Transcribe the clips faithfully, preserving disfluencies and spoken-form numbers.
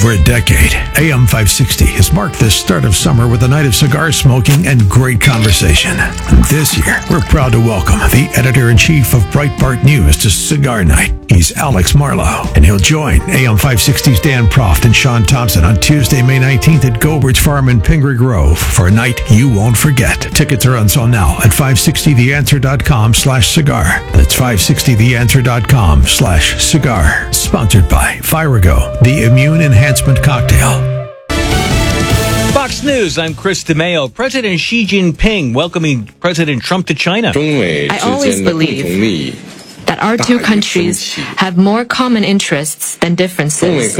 over a decade, A M five sixty has marked the start of summer with a night of cigar smoking and great conversation. And this year, we're proud to welcome the editor-in-chief of Breitbart News to Cigar Night. He's Alex Marlow, and he'll join A M five sixty's Dan Proft and Sean Thompson on Tuesday, May nineteenth at Gobert's Farm in Pingree Grove for a night you won't forget. Tickets are on sale now at five sixty the answer dot com slash cigar. That's five sixty the answer dot com slash cigar. Sponsored by Firago, the immune enhancement cocktail. Fox News, I'm Chris DeMeo. President Xi Jinping welcoming President Trump to China. I always believe that our two countries have more common interests than differences.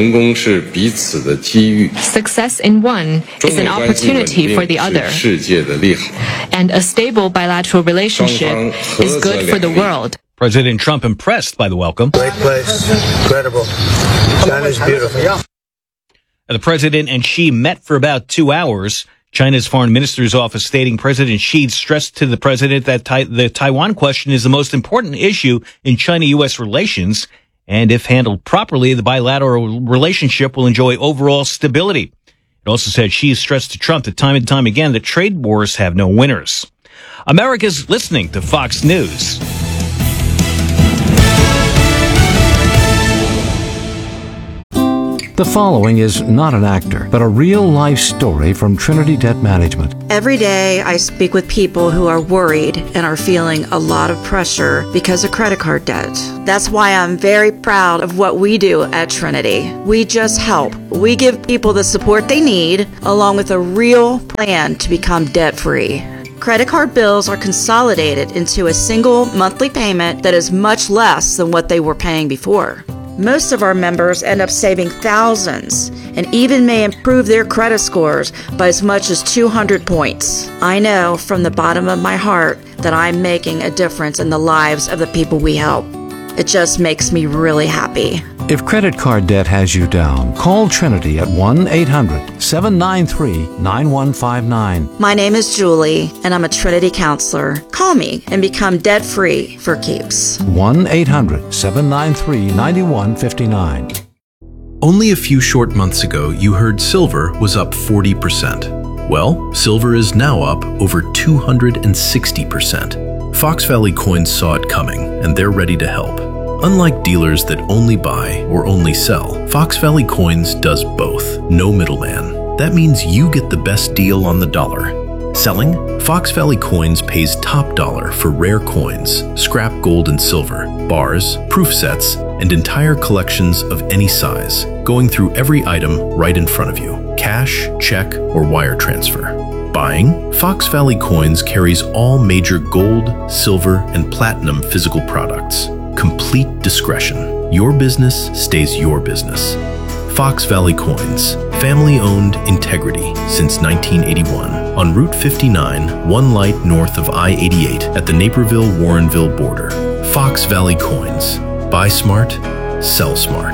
Success in one is an opportunity for the other. And a stable bilateral relationship is good for the world. President Trump impressed by the welcome. Great place. Incredible. China's beautiful. The president and Xi met for about two hours. China's foreign minister's office stating President Xi stressed to the president that tai- the Taiwan question is the most important issue in China-U S relations, and if handled properly, the bilateral relationship will enjoy overall stability. It also said Xi stressed to Trump that time and time again that trade wars have no winners. America's listening to Fox News. The following is not an actor, but a real-life story from Trinity Debt Management. Every day I speak with people who are worried and are feeling a lot of pressure because of credit card debt. That's why I'm very proud of what we do at Trinity. We just help. We give people the support they need, along with a real plan to become debt-free. Credit card bills are consolidated into a single monthly payment that is much less than what they were paying before. Most of our members end up saving thousands and even may improve their credit scores by as much as two hundred points. I know from the bottom of my heart that I'm making a difference in the lives of the people we help. It just makes me really happy. If credit card debt has you down, call Trinity at one eight hundred seven nine three nine one five nine. My name is Julie, and I'm a Trinity counselor. Call me and become debt-free for keeps. one eight hundred seven nine three nine one five nine. Only a few short months ago, you heard silver was up forty percent. Well, silver is now up over two hundred sixty percent. Fox Valley Coins saw it coming, and they're ready to help. Unlike dealers that only buy or only sell, Fox Valley Coins does both. No middleman. That means you get the best deal on the dollar. Selling? Fox Valley Coins pays top dollar for rare coins, scrap gold and silver, bars, proof sets, and entire collections of any size, going through every item right in front of you. Cash, check, or wire transfer. Buying? Fox Valley Coins carries all major gold, silver, and platinum physical products. Complete discretion. Your business stays your business. Fox Valley Coins. Family-owned integrity since nineteen eighty-one. On Route fifty-nine, one light north of I eighty-eight at the Naperville-Warrenville border. Fox Valley Coins. Buy smart, sell smart.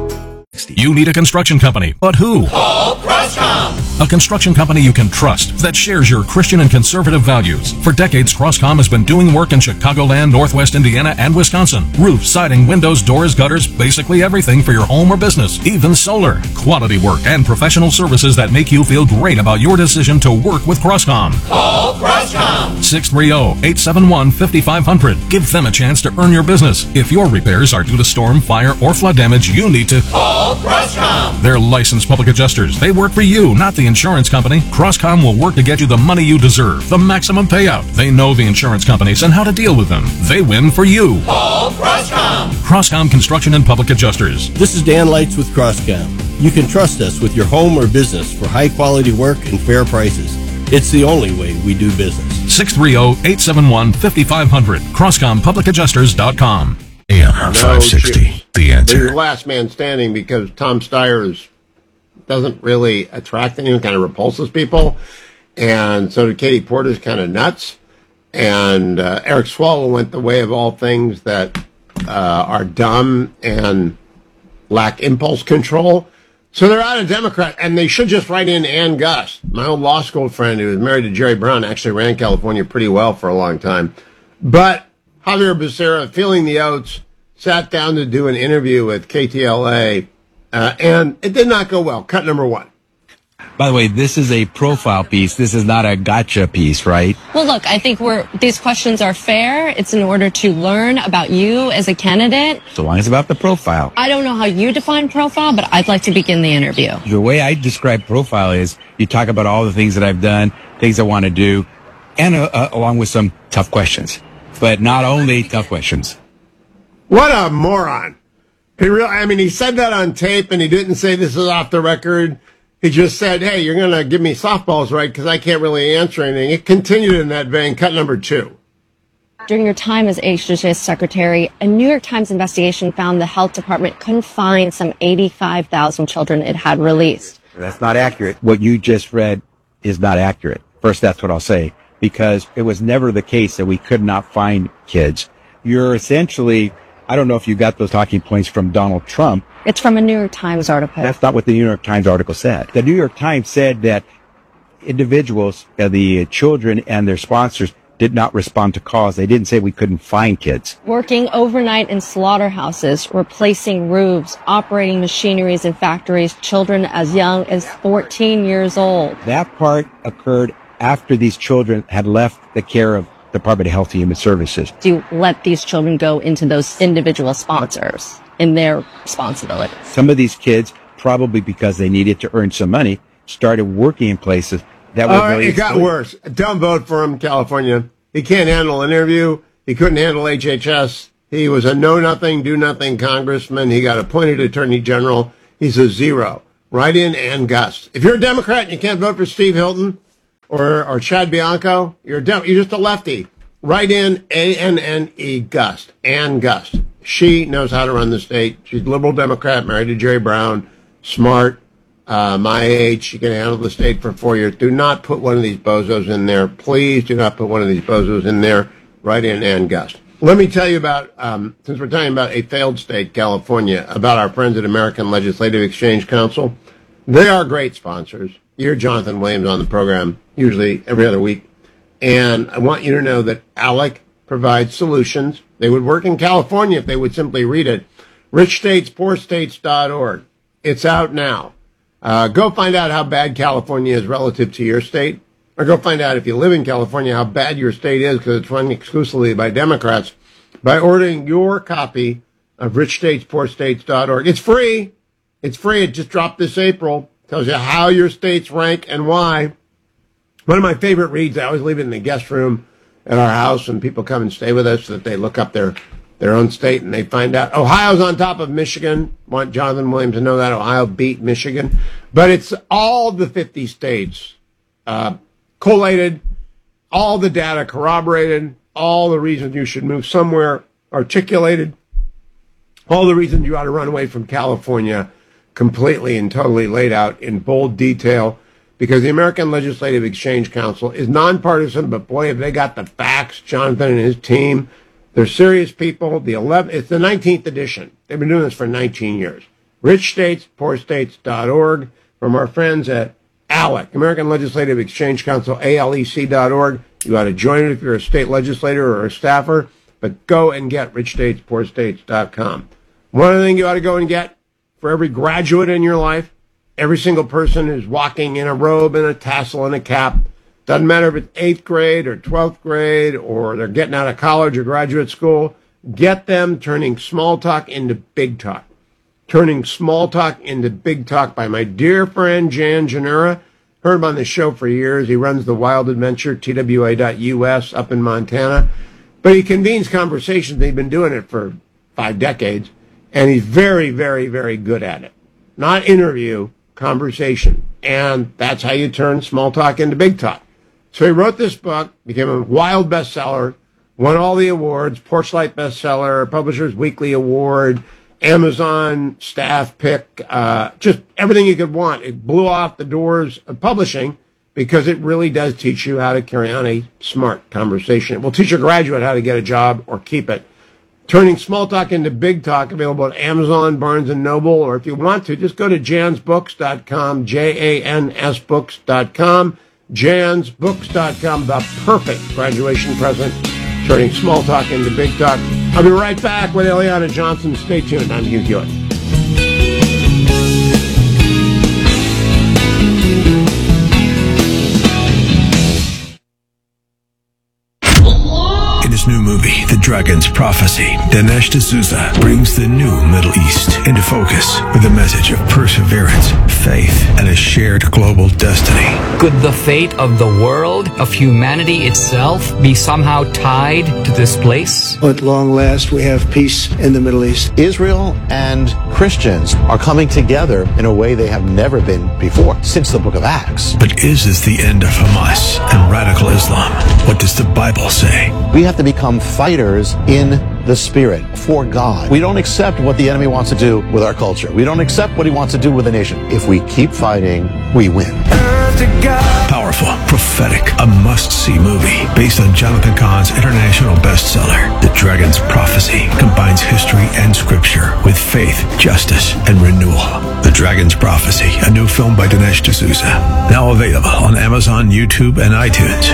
You need a construction company, but who? Call Crosscom. A construction company you can trust that shares your Christian and conservative values. For decades, Crosscom has been doing work in Chicagoland, Northwest Indiana, and Wisconsin. Roofs, siding, windows, doors, gutters, basically everything for your home or business, even solar. Quality work and professional services that make you feel great about your decision to work with Crosscom. Call Crosscom. six three zero, eight seven one, five five zero zero. Give them a chance to earn your business. If your repairs are due to storm, fire, or flood damage, you need to call Crosscom. They're licensed public adjusters. They work for you, not the insurance company. Crosscom will work to get you the money you deserve, the maximum payout. They know the insurance companies and how to deal with them. They win for you. Call Crosscom. Crosscom Construction and Public Adjusters. This is Dan Lights with Crosscom. You can trust us with your home or business for high quality work and fair prices. It's the only way we do business. six three zero, eight seven one, five five zero zero. Crosscom Public Adjusters dot com. A M five sixty, The Answer. They're last man standing because Tom Steyer is, doesn't really attract anyone, kind of repulses people. And so did Katie Porter's kind of nuts. And uh, Eric Swalwell went the way of all things that uh, are dumb and lack impulse control. So they're out of Democrat, and they should just write in Ann Gust. My old law school friend who was married to Jerry Brown actually ran California pretty well for a long time. But Javier Becerra, feeling the oats, sat down to do an interview with K T L A Uh, and it did not go well. Cut number one. By the way, this is a profile piece. This is not a gotcha piece, right? Well, look, I think we're these questions are fair. It's in order to learn about you as a candidate. So long as it's about the profile. I don't know how you define profile, but I'd like to begin the interview. The way I describe profile is you talk about all the things that I've done, things I want to do, and uh, uh, along with some tough questions. But not only tough questions. What a moron. He really, I mean, he said that on tape, and he didn't say this is off the record. He just said, hey, you're going to give me softballs, right, because I can't really answer anything. It continued in that vein. Cut number two. During your time as H H S Secretary, a New York Times investigation found the health department couldn't find some eighty-five thousand children it had released. That's not accurate. What you just read is not accurate. First, that's what I'll say, because it was never the case that we could not find kids. You're essentially, I don't know if you got those talking points from Donald Trump. It's from a New York Times article. That's not what the New York Times article said. The New York Times said that individuals, uh, the children and their sponsors, did not respond to calls. They didn't say we couldn't find kids. Working overnight in slaughterhouses, replacing roofs, operating machineries in factories, children as young as fourteen years old. That part occurred after these children had left the care of the Department of Health and Human Services. Do you let these children go into those individual sponsors in their responsibility? Some of these kids, probably because they needed to earn some money, started working in places that were All right, very it got exclusive. worse. Don't vote for him, California. He can't handle an interview. He couldn't handle H H S. He was a know-nothing, do-nothing congressman. He got appointed attorney general. He's a zero. Write in Ann Gust. If you're a Democrat and you can't vote for Steve Hilton or or Chad Bianco, you're a Dem- you're just a lefty. Write in A N N E Gust. Ann Gust. She knows how to run the state. She's a liberal Democrat, married to Jerry Brown, smart, uh, my age. She can handle the state for four years. Do not put one of these bozos in there. Please do not put one of these bozos in there. Write in Ann Gust. Let me tell you about, um, since we're talking about a failed state, California, about our friends at American Legislative Exchange Council. They are great sponsors. You're Jonathan Williams on the program, usually every other week. And I want you to know that ALEC provides solutions. They would work in California if they would simply read it. rich states poor states dot org. It's out now. Uh, go find out how bad California is relative to your state. Or go find out if you live in California how bad your state is, because it's run exclusively by Democrats, by ordering your copy of rich states poor states dot org. It's free. It's free. It just dropped this April. Tells you how your states rank and why. One of my favorite reads, I always leave it in the guest room at our house when people come and stay with us, so that they look up their, their own state and they find out Ohio's on top of Michigan. Want Jonathan Williams to know that Ohio beat Michigan. But it's all the fifty states uh, collated, all the data corroborated, all the reasons you should move somewhere articulated, all the reasons you ought to run away from California completely and totally laid out in bold detail. Because the American Legislative Exchange Council is nonpartisan, but boy, have they got the facts, Jonathan and his team. They're serious people. The eleventh, it's the nineteenth edition. They've been doing this for nineteen years. rich states poor states dot org from our friends at ALEC, American Legislative Exchange Council, A L E C dot org. You ought to join it if you're a state legislator or a staffer, but go and get rich states poor states dot com. One other thing you ought to go and get for every graduate in your life, every single person who's walking in a robe and a tassel and a cap, doesn't matter if it's eighth grade or twelfth grade or they're getting out of college or graduate school, get them turning small talk into big talk. Turning small talk into big talk by my dear friend Jan Janura. Heard him on the show for years. He runs the Wild Adventure, T W A dot U S up in Montana. But he convenes conversations. They've been doing it for five decades. And he's very, very, very good at it. Not interview, conversation. And that's how you turn small talk into big talk. So he wrote this book, became a wild bestseller, won all the awards, Porchlight bestseller, Publishers Weekly Award, Amazon staff pick, uh, just everything you could want. It blew off the doors of publishing because it really does teach you how to carry on a smart conversation. It will teach a graduate how to get a job or keep it. Turning small talk into big talk, available at Amazon, Barnes and Noble, or if you want to, just go to jans books dot com, J A N S books dot com, jans books dot com, the perfect graduation present, turning small talk into big talk. I'll be right back with Eliana Johnson. Stay tuned. I'm Hugh Hewitt. Dragon's Prophecy, Dinesh D'Souza brings the new Middle East into focus with a message of perseverance, faith, and a shared global destiny. Could the fate of the world, of humanity itself, be somehow tied to this place? At long last, we have peace in the Middle East. Israel and Christians are coming together in a way they have never been before since the book of Acts. But is this the end of Hamas and radical Islam? What does the Bible say? We have to become fighters in the Spirit for God. We don't accept what the enemy wants to do with our culture. We don't accept what he wants to do with the nation. If we keep fighting, we win. Powerful, prophetic, a must-see movie based on Jonathan Cahn's international bestseller. The Dragon's Prophecy combines history and scripture with faith, justice, and renewal. The Dragon's Prophecy, a new film by Dinesh D'Souza. Now available on Amazon, YouTube, and iTunes.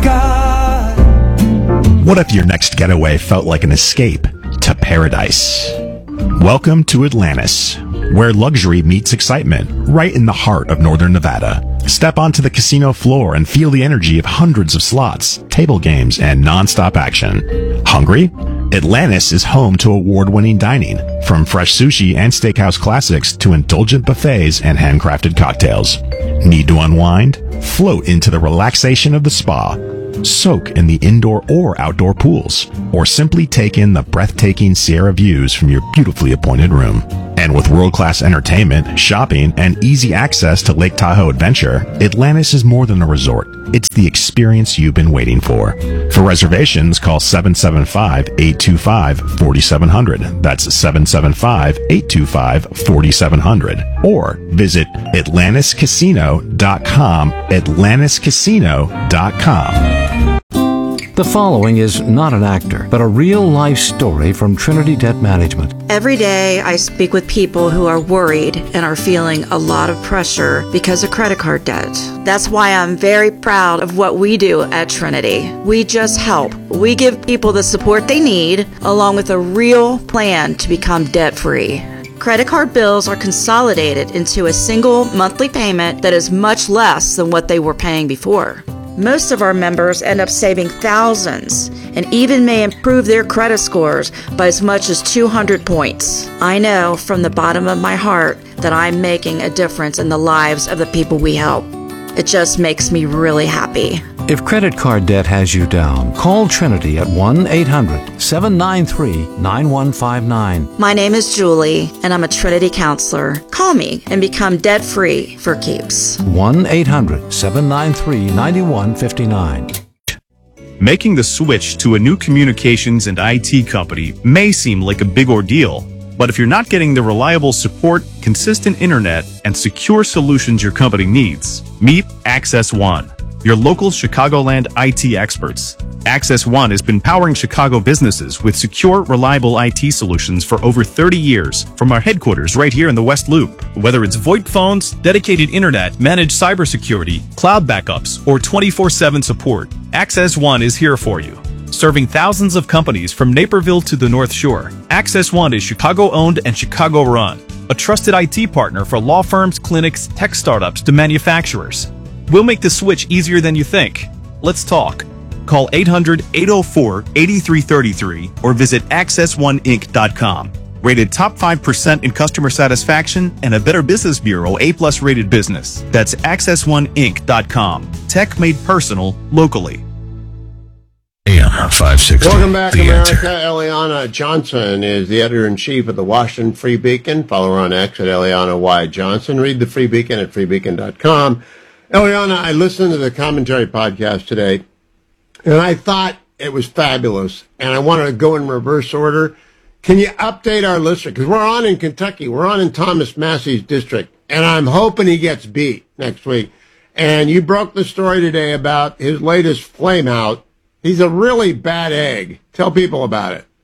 What if your next getaway felt like an escape to paradise? Welcome to Atlantis, where luxury meets excitement, right in the heart of northern Nevada. Step onto the casino floor and feel the energy of hundreds of slots, table games, and non-stop action. Hungry? Atlantis is home to award-winning dining, from fresh sushi and steakhouse classics to indulgent buffets and handcrafted cocktails. Need to unwind? Float into the relaxation of the spa. Soak in the indoor or outdoor pools, or simply take in the breathtaking Sierra views from your beautifully appointed room. And with world-class entertainment, shopping, and easy access to Lake Tahoe Adventure, Atlantis is more than a resort. It's the experience you've been waiting for. For reservations, call seven seven five, eight two five, four seven zero zero. That's seven seven five, eight two five, four seven zero zero. Or visit atlantis casino dot com, atlantis casino dot com. The following is not an actor, but a real-life story from Trinity Debt Management. Every day I speak with people who are worried and are feeling a lot of pressure because of credit card debt. That's why I'm very proud of what we do at Trinity. We just help. We give people the support they need, along with a real plan to become debt-free. Credit card bills are consolidated into a single monthly payment that is much less than what they were paying before. Most of our members end up saving thousands and even may improve their credit scores by as much as two hundred points. I know from the bottom of my heart that I'm making a difference in the lives of the people we help. It just makes me really happy. If credit card debt has you down, call Trinity at one eight hundred, seven nine three, nine one five nine. My name is Julie, and I'm a Trinity counselor. Call me and become debt-free for keeps. one eight hundred, seven nine three, nine one five nine. Making the switch to a new communications and I T company may seem like a big ordeal, but if you're not getting the reliable support, consistent internet, and secure solutions your company needs, meet Access One, your local Chicagoland I T experts. Access One has been powering Chicago businesses with secure, reliable I T solutions for over thirty years from our headquarters right here in the West Loop. Whether it's VoIP phones, dedicated internet, managed cybersecurity, cloud backups, or twenty-four seven support, Access One is here for you. Serving thousands of companies from Naperville to the North Shore, Access One is Chicago-owned and Chicago-run, a trusted I T partner for law firms, clinics, tech startups to manufacturers. We'll make the switch easier than you think. Let's talk. Call eight hundred, eight oh four, eight three three three or visit access one inc dot com. Rated top five percent in customer satisfaction and a Better Business Bureau A plus rated business. That's access one inc dot com. Tech made personal, locally. A M five sixty. Welcome back, The America. Answer. Eliana Johnson is the editor-in-chief of the Washington Free Beacon. Follow her on X at Eliana Y. Johnson. Read the Free Beacon at free beacon dot com. Eliana, I listened to the commentary podcast today, and I thought it was fabulous, and I wanted to go in reverse order. Can you update our listener? Because we're on in Kentucky. We're on in Thomas Massey's district, and I'm hoping he gets beat next week. And you broke the story today about his latest flame out. He's a really bad egg. Tell people about it.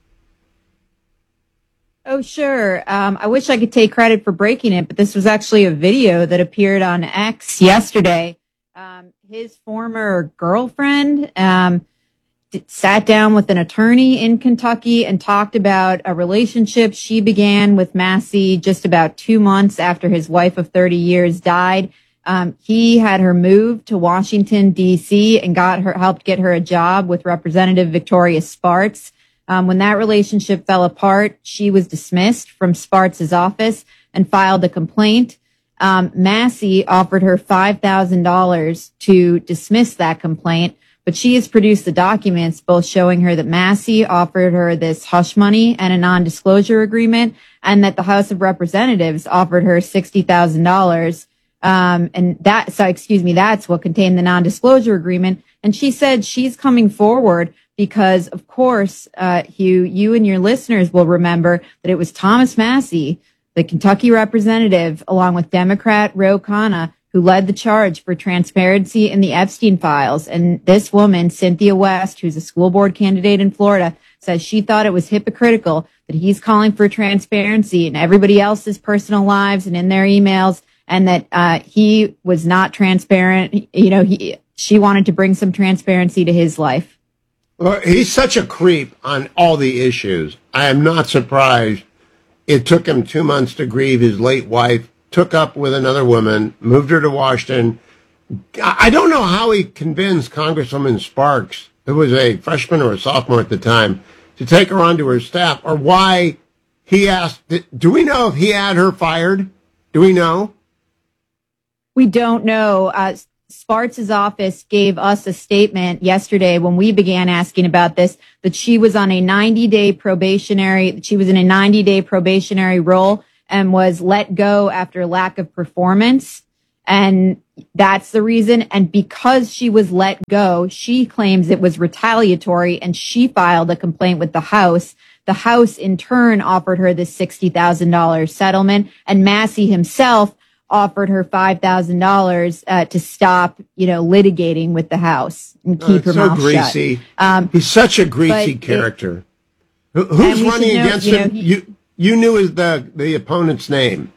Oh, sure. Um, I wish I could take credit for breaking it, but this was actually a video that appeared on X yesterday. Um, his former girlfriend um, d- sat down with an attorney in Kentucky and talked about a relationship she began with Massey just about two months after his wife of thirty years died. Um, he had her moved to Washington, D C and got her, helped get her a job with Representative Victoria Spartz. Um, when that relationship fell apart, she was dismissed from Sparks' office and filed a complaint. Um, Massey offered her five thousand dollars to dismiss that complaint, but she has produced the documents both showing her that Massey offered her this hush money and a non-disclosure agreement, and that the House of Representatives offered her sixty thousand dollars. Um, and that, so excuse me, that's what contained the non-disclosure agreement. And she said she's coming forward because, of course, uh, Hugh, you and your listeners will remember that it was Thomas Massey, the Kentucky representative, along with Democrat Ro Khanna, who led the charge for transparency in the Epstein files. And this woman, Cynthia West, who's a school board candidate in Florida, says she thought it was hypocritical that he's calling for transparency in everybody else's personal lives and in their emails, and that uh, he was not transparent. You know, he, she wanted to bring some transparency to his life. Well, he's such a creep on all the issues. I am not surprised it took him two months to grieve his late wife, took up with another woman, moved her to Washington. I don't know how he convinced Congresswoman Sparks, who was a freshman or a sophomore at the time, to take her onto her staff, or why he asked. Do we know if he had her fired? Do we know? We don't know. Uh, Sparks' office gave us a statement yesterday when we began asking about this, that she was on a ninety-day probationary, that she was in a ninety-day probationary role and was let go after lack of performance. And that's the reason. And because she was let go, she claims it was retaliatory, and she filed a complaint with the House. The House, in turn, offered her this sixty thousand dollars settlement, and Massey himself offered her five thousand dollars uh, to stop, you know, litigating with the House and keep oh, her so mouth greasy. shut. Um, He's such a greasy character. It, Who, who's running know, against you him? Know, he, you you knew his, the the opponent's name.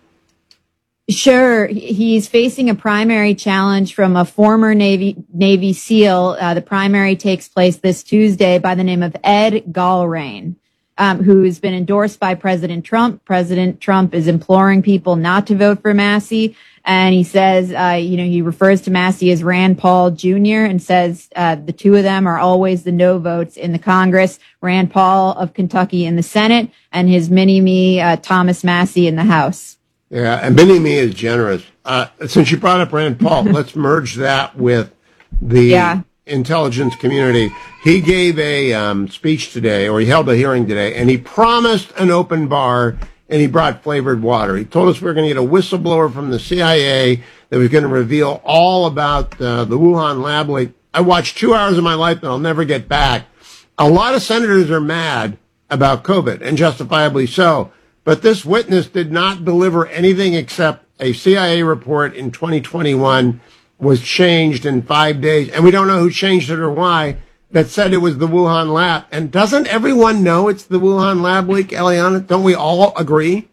Sure, he's facing a primary challenge from a former Navy Navy SEAL. Uh, the primary takes place this Tuesday by the name of Ed Gallrein. Um, who's been endorsed by President Trump. President Trump is imploring people not to vote for Massey. And he says, uh, you know, he refers to Massey as Rand Paul Junior and says uh, the two of them are always the no votes in the Congress. Rand Paul of Kentucky in the Senate, and his mini-me, uh, Thomas Massey, in the House. Yeah, and mini-me is generous. Uh, since you brought up Rand Paul, let's merge that with the yeah. intelligence community. He gave a um, speech today, or he held a hearing today, and he promised an open bar, and he brought flavored water. He told us we were going to get a whistleblower from the C I A that was going to reveal all about uh, the Wuhan lab leak. I watched two hours of my life that I'll never get back. A lot of senators are mad about COVID, and justifiably so, but this witness did not deliver anything except a C I A report in twenty twenty-one was changed in five days, and we don't know who changed it or why, that said it was the Wuhan lab. And doesn't everyone know it's the Wuhan lab leak, Eliana? Don't we all agree?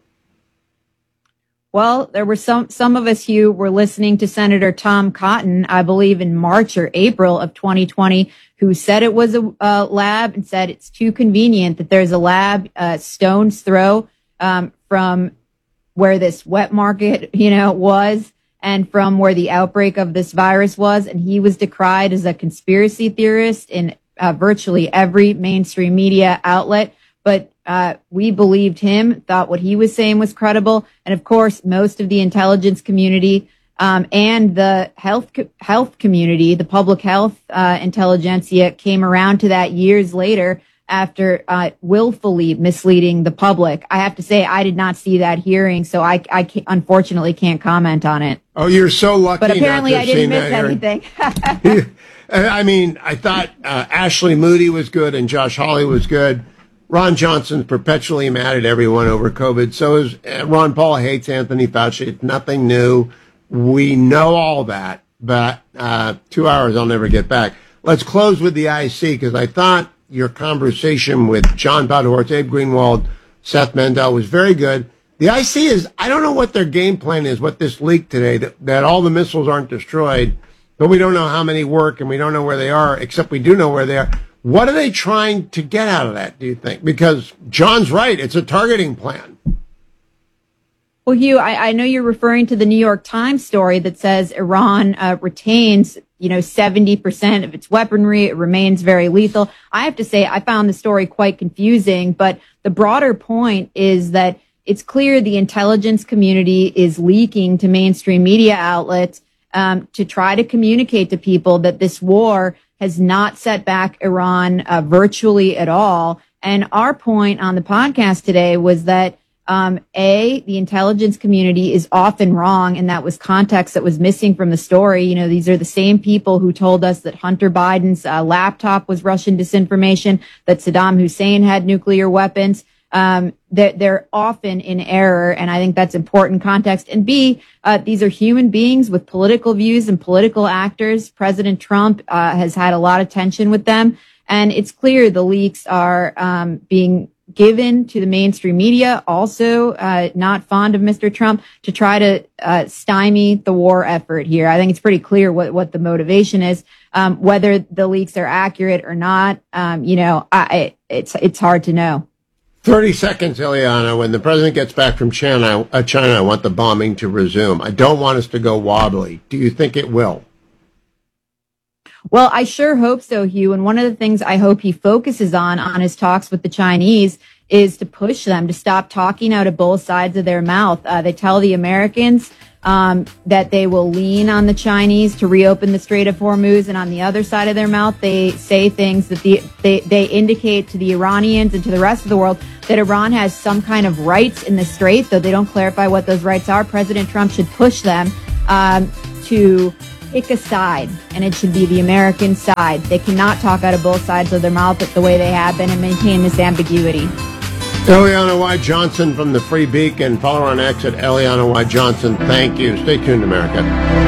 Well, there were some, some of us, Hugh, were listening to Senator Tom Cotton, I believe in March or April of twenty twenty, who said it was a uh, lab and said it's too convenient that there's a lab uh, stone's throw um, from where this wet market, you know, was, and from where the outbreak of this virus was. And he was decried as a conspiracy theorist in uh, virtually every mainstream media outlet. But uh, we believed him, thought what he was saying was credible. And of course, most of the intelligence community um, and the health co- health community, the public health uh, intelligentsia, came around to that years later after uh, willfully misleading the public. I have to say, I did not see that hearing, so I, I can't, unfortunately can't comment on it. Oh, you're so lucky. But apparently not to I didn't miss anything. I mean, I thought uh, Ashley Moody was good and Josh Hawley was good. Ron Johnson's perpetually mad at everyone over COVID. So is uh, Ron Paul hates Anthony Fauci. It's nothing new. We know all that, but uh, two hours I'll never get back. Let's close with the I C, because I thought your conversation with John Podhoretz, Abe Greenwald, Seth Mandel was very good. The I C is, I don't know what their game plan is, what this leak today, that, that all the missiles aren't destroyed, but we don't know how many work and we don't know where they are, except we do know where they are. What are they trying to get out of that, do you think? Because John's right, it's a targeting plan. Well, Hugh, I, I know you're referring to the New York Times story that says Iran uh, retains, you know, seventy percent of its weaponry. It remains very lethal. I have to say, I found the story quite confusing, but the broader point is that it's clear the intelligence community is leaking to mainstream media outlets um, to try to communicate to people that this war has not set back Iran uh, virtually at all. And our point on the podcast today was that Um, A, the intelligence community is often wrong, and that was context that was missing from the story. You know, these are the same people who told us that Hunter Biden's uh, laptop was Russian disinformation, that Saddam Hussein had nuclear weapons. Um, they're, they're often in error, and I think that's important context. And B, uh, these are human beings with political views and political actors. President Trump uh, has had a lot of tension with them, and it's clear the leaks are um, being given to the mainstream media, also uh, not fond of Mister Trump, to try to uh, stymie the war effort here. I think it's pretty clear what, what the motivation is. Um, whether the leaks are accurate or not, um, you know, I, it's it's hard to know. thirty seconds, Ileana. When the president gets back from China, uh, China, I want the bombing to resume. I don't want us to go wobbly. Do you think it will? Well, I sure hope so, Hugh. And one of the things I hope he focuses on, on his talks with the Chinese, is to push them to stop talking out of both sides of their mouth. Uh, they tell the Americans um, that they will lean on the Chinese to reopen the Strait of Hormuz. And on the other side of their mouth, they say things that the, they, they indicate to the Iranians and to the rest of the world that Iran has some kind of rights in the Strait, though they don't clarify what those rights are. President Trump should push them um, to pick a side, and it should be the American side. They cannot talk out of both sides of their mouth the way they have been and maintain this ambiguity. Eliana Y. Johnson from the Free Beacon. Follow her on X at Eliana Y. Johnson. Thank you. Stay tuned, America.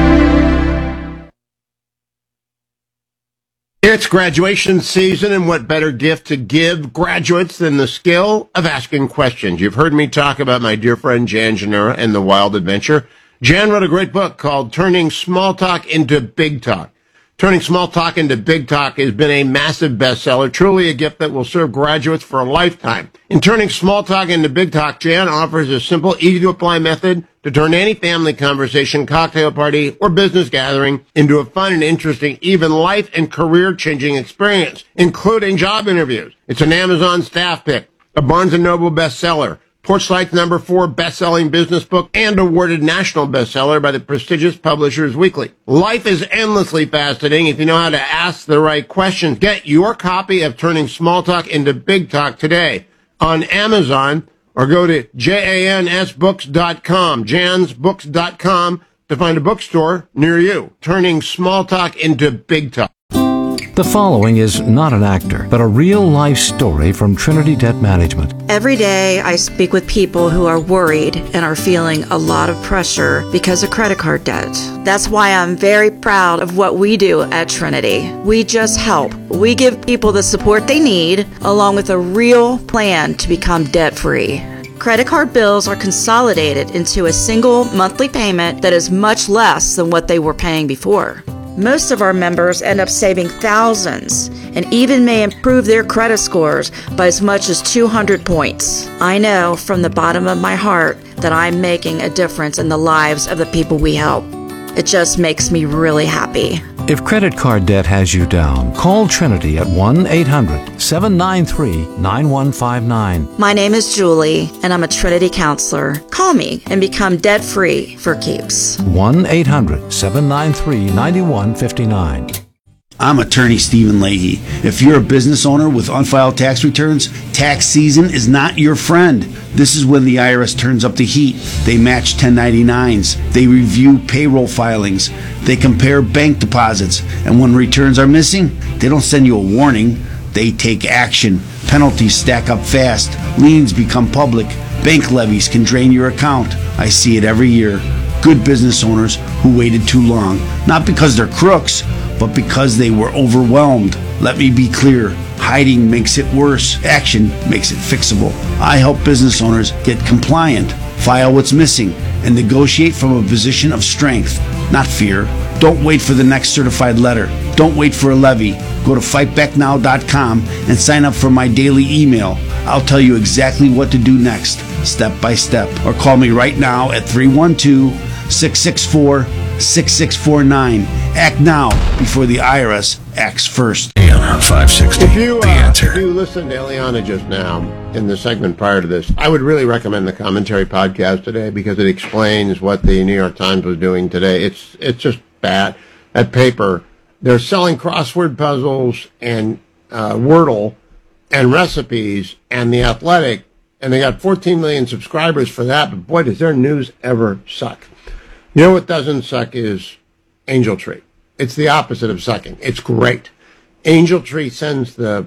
It's graduation season, and what better gift to give graduates than the skill of asking questions? You've heard me talk about my dear friend Jan Janura and the Wild Adventure. Jan wrote a great book called Turning Small Talk into Big Talk. Turning Small Talk into Big Talk has been a massive bestseller, truly a gift that will serve graduates for a lifetime. In Turning Small Talk into Big Talk, Jan offers a simple, easy-to-apply method to turn any family conversation, cocktail party, or business gathering into a fun and interesting, even life and career-changing experience, including job interviews. It's an Amazon staff pick, a Barnes and Noble bestseller, Porchlight's number four best-selling business book, and awarded national bestseller by the prestigious Publishers Weekly. Life is endlessly fascinating if you know how to ask the right questions. Get your copy of Turning Small Talk into Big Talk today on Amazon, or go to jans books dot com, jans books dot com, to find a bookstore near you. Turning Small Talk into Big Talk. The following is not an actor, but a real-life story from Trinity Debt Management. Every day I speak with people who are worried and are feeling a lot of pressure because of credit card debt. That's why I'm very proud of what we do at Trinity. We just help. We give people the support they need, along with a real plan to become debt-free. Credit card bills are consolidated into a single monthly payment that is much less than what they were paying before. Most of our members end up saving thousands and even may improve their credit scores by as much as two hundred points. I know from the bottom of my heart that I'm making a difference in the lives of the people we help. It just makes me really happy. If credit card debt has you down, call Trinity at one eight hundred seven nine three nine one five nine. My name is Julie, and I'm a Trinity counselor. Call me and become debt-free for keeps. one eight hundred seven nine three nine one five nine. I'm attorney Stephen Leahy. If you're a business owner with unfiled tax returns, tax season is not your friend. This is when the I R S turns up the heat. They match ten ninety-nines. They review payroll filings. They compare bank deposits. And when returns are missing, they don't send you a warning. They take action. Penalties stack up fast. Liens become public. Bank levies can drain your account. I see it every year. Good business owners who waited too long. Not because they're crooks, but because they were overwhelmed. Let me be clear. Hiding makes it worse. Action makes it fixable. I help business owners get compliant, file what's missing, and negotiate from a position of strength, not fear. Don't wait for the next certified letter. Don't wait for a levy. Go to fight back now dot com and sign up for my daily email. I'll tell you exactly what to do next. step by step. Or call me right now at three one two, six six four, six six four nine. Act now before the I R S acts first. A M five sixty, If you, The uh, Answer. if you listened to Eliana just now in the segment prior to this, I would really recommend the commentary podcast today because it explains what the New York Times was doing today. It's it's just bad. That paper, they're selling crossword puzzles and uh, Wordle and recipes and The Athletic, and they got fourteen million subscribers for that, but boy, does their news ever suck. You know what doesn't suck is Angel Tree. It's the opposite of sucking. It's great. Angel Tree sends the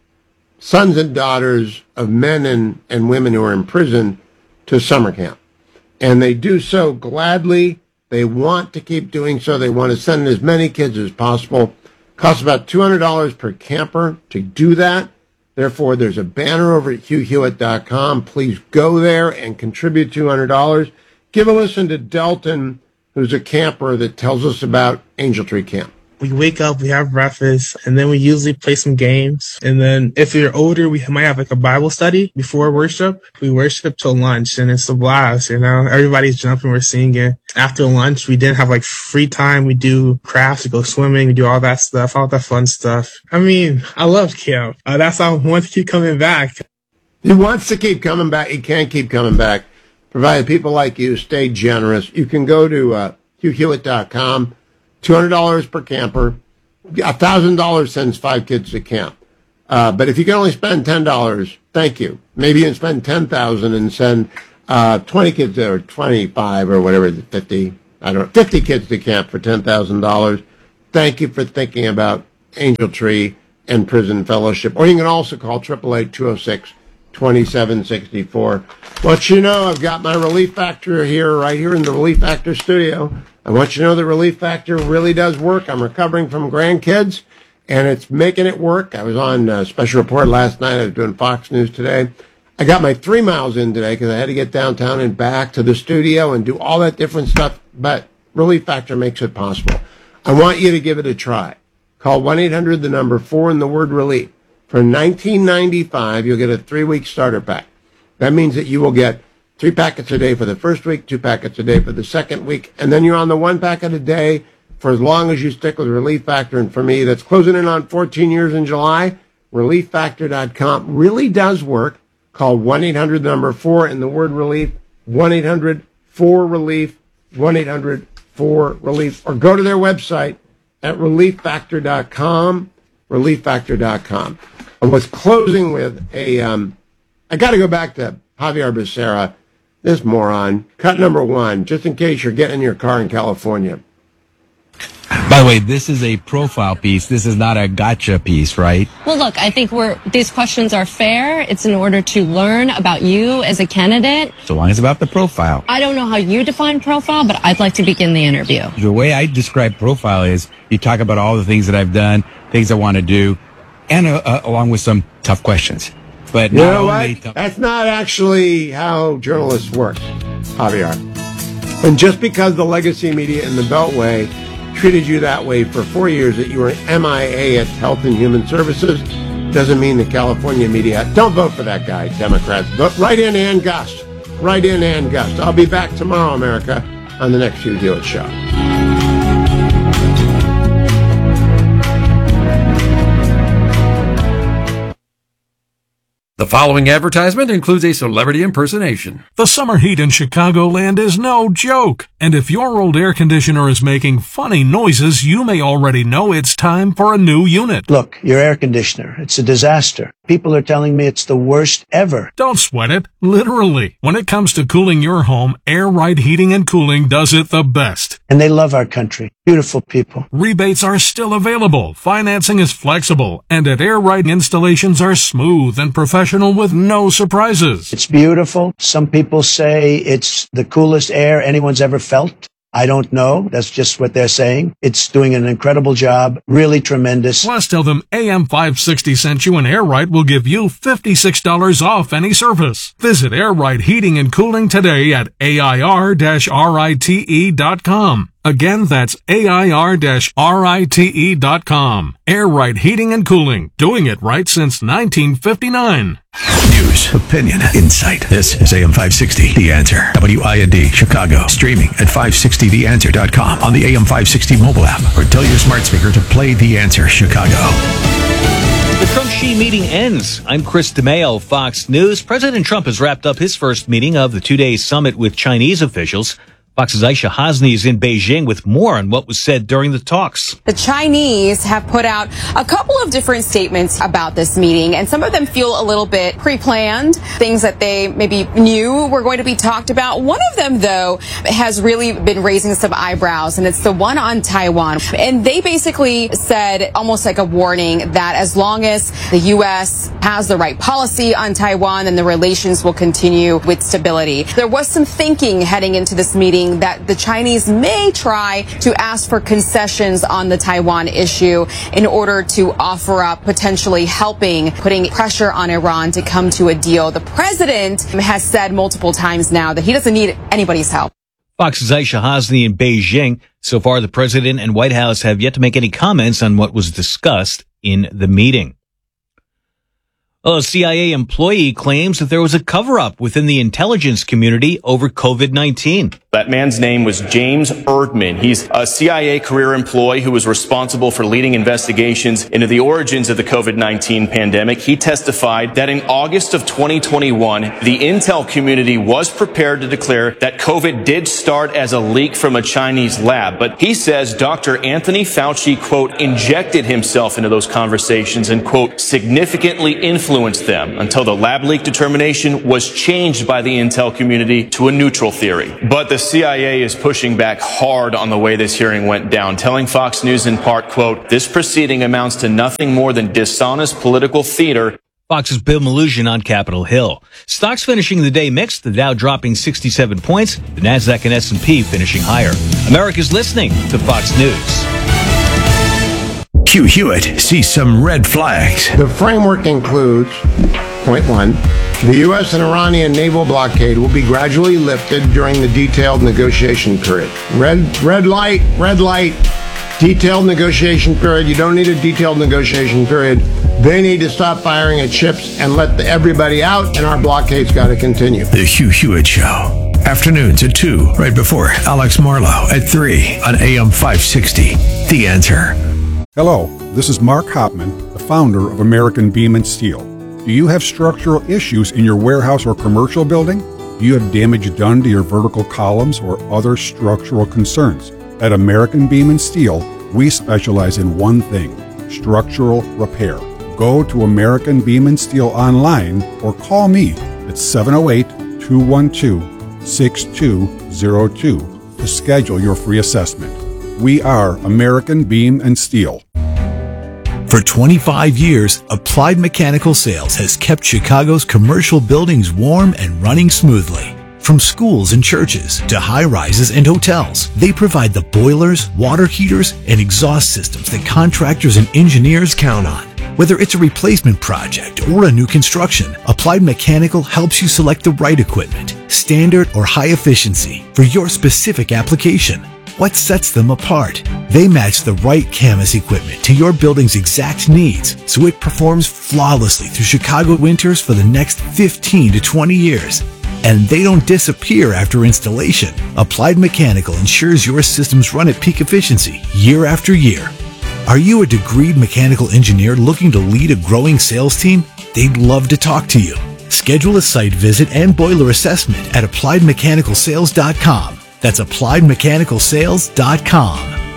sons and daughters of men and, and women who are in prison to summer camp. And they do so gladly. They want to keep doing so. They want to send as many kids as possible. Costs about two hundred dollars per camper to do that. Therefore, there's a banner over at hugh hewitt dot com. Please go there and contribute two hundred dollars. Give a listen to Delton, who's a camper, that tells us about Angel Tree Camp. We wake up, we have breakfast, and then we usually play some games. And then if we're older, we might have like a Bible study before worship. We worship till lunch, and it's a blast, you know. Everybody's jumping, we're singing. After lunch, we then have like free time. We do crafts, we go swimming, we do all that stuff, all that fun stuff. I mean, I love camp. Uh, that's why I want to keep coming back. He wants to keep coming back. He can't keep coming back, provided people like you stay generous. You can go to uh, hugh hewitt dot com. two hundred dollars per camper. one thousand dollars sends five kids to camp. Uh, but if you can only spend ten dollars, thank you. Maybe you can spend ten thousand dollars and send uh, twenty kids or twenty-five or whatever, fifty, I don't know, fifty kids to camp for ten thousand dollars. Thank you for thinking about Angel Tree and Prison Fellowship. Or you can also call eight eight eight, two oh six, two seven six four. But you know, I've got my Relief Factor here, right here in the Relief Factor studio. I want you to know that Relief Factor really does work. I'm recovering from grandkids, and it's making it work. I was on a special report last night. I was doing Fox News today. I got my three miles in today because I had to get downtown and back to the studio and do all that different stuff, but Relief Factor makes it possible. I want you to give it a try. Call one eight hundred, the number four, and the word relief. For nineteen ninety-five, you'll get a three-week starter pack. That means that you will get three packets a day for the first week, two packets a day for the second week, and then you're on the one packet a day for as long as you stick with Relief Factor. And for me, that's closing in on fourteen years in July. relief factor dot com really does work. Call one eight hundred, number four, and the word relief, one eight hundred four relief, one eight hundred four relief, or go to their website at relief factor dot com, relief factor dot com. I was closing with a, um, I got to go back to Javier Becerra. This moron. Cut number one, just in case you're getting in your car in California. By the way, this is a profile piece. This is not a gotcha piece, right? Well, look, I think we're these questions are fair. It's in order to learn about you as a candidate. So long as it's about the profile. I don't know how you define profile, but I'd like to begin the interview. The way I describe profile is you talk about all the things that I've done, things I want to do, and uh, uh, along with some tough questions. But You not know only what? tough- That's not actually how journalists work, Javier. And just because the legacy media in the Beltway treated you that way for four years that you were M I A at Health and Human Services doesn't mean the California media. Don't vote for that guy, Democrats. Vote right in Ann Gus. Right in Ann Gus. I'll be back tomorrow, America, on the next Hugh Hewitt Show. The following advertisement includes a celebrity impersonation. The summer heat in Chicagoland is no joke. And if your old air conditioner is making funny noises, you may already know it's time for a new unit. Look, your air conditioner, it's a disaster. People are telling me it's the worst ever. Don't sweat it. Literally. When it comes to cooling your home, Air Right Heating and Cooling does it the best. And they love our country. Beautiful people. Rebates are still available. Financing is flexible. And at Air Right, installations are smooth and professional with no surprises. It's beautiful. Some people say it's the coolest air anyone's ever felt. I don't know. That's just what they're saying. It's doing an incredible job. Really tremendous. Plus, tell them A M five sixty sent you and Air Right will give you fifty-six dollars off any service. Visit Air Right Heating and Cooling today at A I R rite dot com. Again, that's A I R R I T E dot com. Air Right Heating and Cooling. Doing it right since nineteen fifty-nine. News, opinion, insight. This is A M five sixty, The Answer. W I N D, Chicago. Streaming at five sixty the answer dot com on the A M five sixty mobile app, or tell your smart speaker to play The Answer Chicago. The Trump-Xi meeting ends. I'm Chris DeMeo, Fox News. President Trump has wrapped up his first meeting of the two-day summit with Chinese officials. Fox's Aisha Hasni is in Beijing with more on what was said during the talks. The Chinese have put out a couple of different statements about this meeting, and some of them feel a little bit pre-planned, things that they maybe knew were going to be talked about. One of them, though, has really been raising some eyebrows, and it's the one on Taiwan. And they basically said, almost like a warning, that as long as the U S has the right policy on Taiwan, then the relations will continue with stability. There was some thinking heading into this meeting that the Chinese may try to ask for concessions on the Taiwan issue in order to offer up potentially helping, putting pressure on Iran to come to a deal. The president has said multiple times now that he doesn't need anybody's help. Fox's Aisha Hasni in Beijing. So far, the president and White House have yet to make any comments on what was discussed in the meeting. Well, a C I A employee claims that there was a cover-up within the intelligence community over COVID nineteen. That man's name was James Erdman. He's a C I A career employee who was responsible for leading investigations into the origins of the COVID nineteen pandemic. He testified that in August of twenty twenty-one, the intel community was prepared to declare that COVID did start as a leak from a Chinese lab. But he says Doctor Anthony Fauci, quote, injected himself into those conversations and, quote, significantly influenced them until the lab leak determination was changed by the intel community to a neutral theory. But the C I A is pushing back hard on the way this hearing went down, telling Fox News in part, quote, this proceeding amounts to nothing more than dishonest political theater. Fox's Bill Malugin on Capitol Hill. Stocks finishing the day mixed, the Dow dropping sixty-seven points, the Nasdaq and S and P finishing higher. America's listening to Fox News. Hugh Hewitt sees some red flags. The framework includes, point one, the U S and Iranian naval blockade will be gradually lifted during the detailed negotiation period. Red, red light, red light, detailed negotiation period. You don't need a detailed negotiation period. They need to stop firing at ships and let the, everybody out, and our blockade's got to continue. The Hugh Hewitt Show. Afternoons at two, right before Alex Marlowe at three on A M five sixty. The Answer. Hello, this is Mark Hopman, the founder of American Beam and Steel. Do you have structural issues in your warehouse or commercial building? Do you have damage done to your vertical columns or other structural concerns? At American Beam and Steel, we specialize in one thing, structural repair. Go to American Beam and Steel online or call me at seven oh eight, two one two, six two zero two to schedule your free assessment. We are American Beam and Steel. For twenty-five years, Applied Mechanical Sales has kept Chicago's commercial buildings warm and running smoothly. From schools and churches to high-rises and hotels, they provide the boilers, water heaters, and exhaust systems that contractors and engineers count on. Whether it's a replacement project or a new construction, Applied Mechanical helps you select the right equipment, standard or high efficiency, for your specific application. What sets them apart? They match the right Camas equipment to your building's exact needs, so it performs flawlessly through Chicago winters for the next fifteen to twenty years. And they don't disappear after installation. Applied Mechanical ensures your systems run at peak efficiency year after year. Are you a degreed mechanical engineer looking to lead a growing sales team? They'd love to talk to you. Schedule a site visit and boiler assessment at applied mechanical sales dot com. That's applied mechanical sales dot com.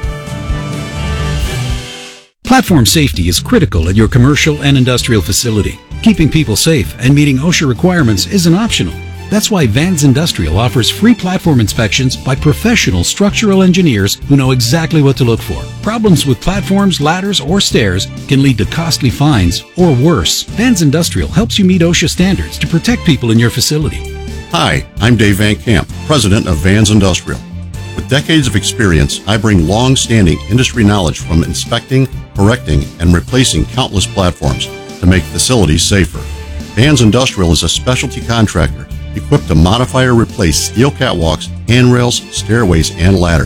Platform safety is critical at your commercial and industrial facility. Keeping people safe and meeting OSHA requirements isn't optional. That's why Vans Industrial offers free platform inspections by professional structural engineers who know exactly what to look for. Problems with platforms, ladders, or stairs can lead to costly fines or worse. Vans Industrial helps you meet OSHA standards to protect people in your facility. Hi, I'm Dave Van Camp, president of Vans Industrial. With decades of experience, I bring long-standing industry knowledge from inspecting, correcting, and replacing countless platforms to make facilities safer. Vans Industrial is a specialty contractor equipped to modify or replace steel catwalks, handrails, stairways, and ladders.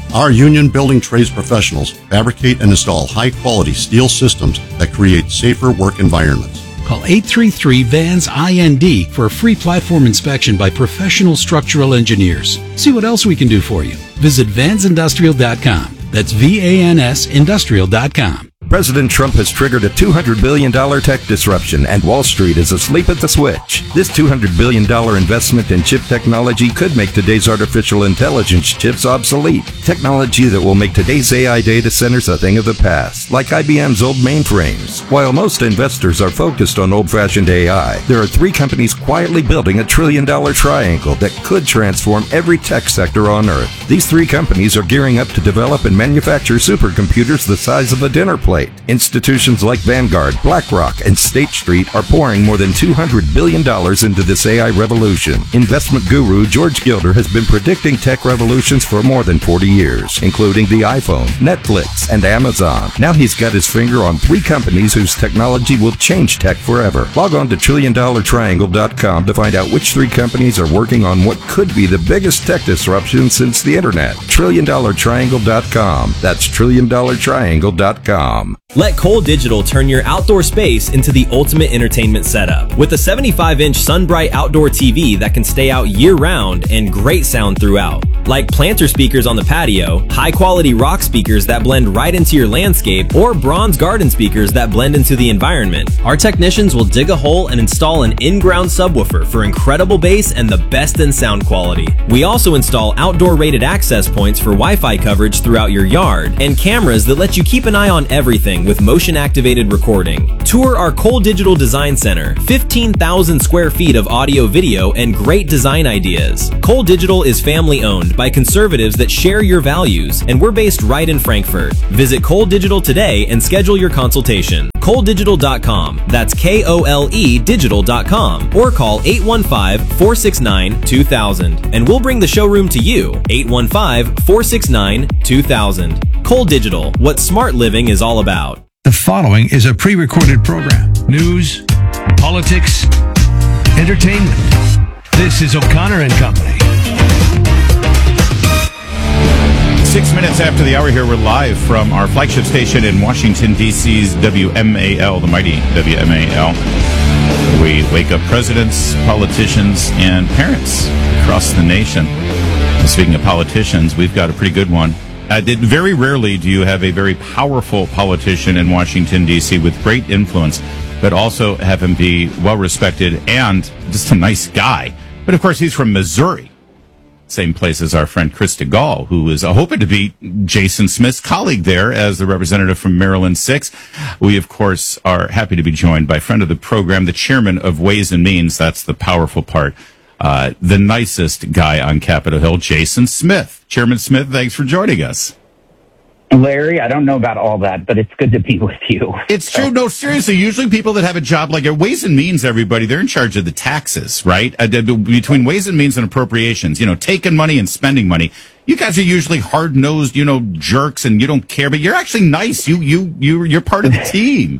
Our union building trades professionals fabricate and install high-quality steel systems that create safer work environments. Call eight three three, V A N S I N D for a free platform inspection by professional structural engineers. See what else we can do for you. Visit vans industrial dot com. That's V A N S industrial dot com. President Trump has triggered a two hundred billion dollars tech disruption, and Wall Street is asleep at the switch. This two hundred billion dollars investment in chip technology could make today's artificial intelligence chips obsolete. Technology that will make today's A I data centers a thing of the past, like I B M's old mainframes. While most investors are focused on old-fashioned A I, there are three companies quietly building a trillion-dollar triangle that could transform every tech sector on Earth. These three companies are gearing up to develop and manufacture supercomputers the size of a dinner plate. Institutions like Vanguard, BlackRock, and State Street are pouring more than two hundred billion dollars into this A I revolution. Investment guru George Gilder has been predicting tech revolutions for more than forty years, including the iPhone, Netflix, and Amazon. Now he's got his finger on three companies whose technology will change tech forever. Log on to trillion dollar triangle dot com to find out which three companies are working on what could be the biggest tech disruption since the internet. trillion dollar triangle dot com. That's trillion dollar triangle dot com. Let Cole Digital turn your outdoor space into the ultimate entertainment setup. With a seventy-five inch SunBright outdoor T V that can stay out year-round and great sound throughout. Like planter speakers on the patio, high-quality rock speakers that blend right into your landscape, or bronze garden speakers that blend into the environment. Our technicians will dig a hole and install an in-ground subwoofer for incredible bass and the best in sound quality. We also install outdoor rated access points for Wi-Fi coverage throughout your yard, and cameras that let you keep an eye on everything with motion-activated recording. Tour our Cole Digital Design Center, fifteen thousand square feet of audio, video, and great design ideas. Cole Digital is family-owned by conservatives that share your values, and we're based right in Frankfurt. Visit Cole Digital today and schedule your consultation. Cole Digital dot com. That's K O L E digital dot com. Or call eight one five, four six nine, two thousand, and we'll bring the showroom to you. eight one five, four six nine, two thousand. Cole Digital, what smart living is all about. The following is a pre-recorded program. News, politics, entertainment. This is O'Connor and Company. Six minutes after the hour here, we're live from our flagship station in Washington, D C's W M A L, the mighty W M A L. We wake up presidents, politicians, and parents across the nation. And speaking of politicians, we've got a pretty good one. Uh, did, very rarely do you have a very powerful politician in Washington, D C with great influence, but also have him be well-respected and just a nice guy. But, of course, he's from Missouri, same place as our friend Chris DeGaulle, who is uh, hoping to be Jason Smith's colleague there as the representative from Maryland six. We, of course, are happy to be joined by friend of the program, the chairman of Ways and Means. That's the powerful part. Uh, the nicest guy on Capitol Hill, Jason Smith. Chairman Smith, thanks for joining us. Larry, I don't know about all that, but it's good to be with you. It's true. No, seriously, usually people that have a job like Ways and Means, everybody, they're in charge of the taxes, right? Uh, between Ways and Means and Appropriations, you know, taking money and spending money. You guys are usually hard-nosed, you know, jerks, and you don't care, but you're actually nice. You, you, you, you're part of the team.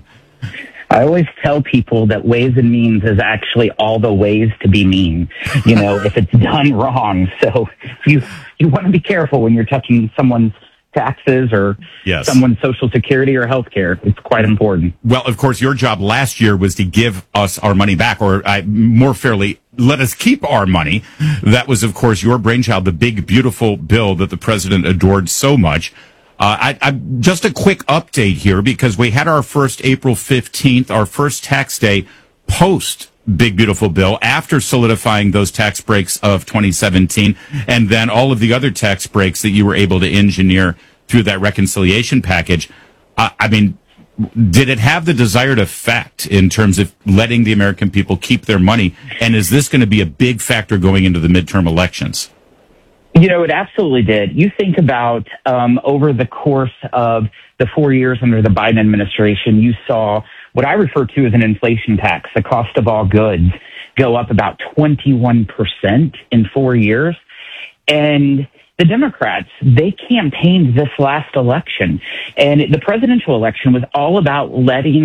I always tell people that Ways and Means is actually all the ways to be mean, you know, if it's done wrong. So you you want to be careful when you're touching someone's taxes or yes. someone's Social Security or health care. It's quite important. Well, of course, your job last year was to give us our money back, or uh, more fairly, let us keep our money. That was, of course, your brainchild, the big, beautiful bill that the president adored so much. Uh, I, I, just a quick update here, because we had our first April fifteenth, our first tax day post Big Beautiful Bill, after solidifying those tax breaks of twenty seventeen, and then all of the other tax breaks that you were able to engineer through that reconciliation package. Uh, I mean, did it have the desired effect in terms of letting the American people keep their money? And is this going to be a big factor going into the midterm elections? You know, it absolutely did. You think about um, over the course of the four years under the Biden administration, you saw what I refer to as an inflation tax, the cost of all goods, go up about twenty-one percent in four years. And the Democrats, they campaigned this last election. And the presidential election was all about letting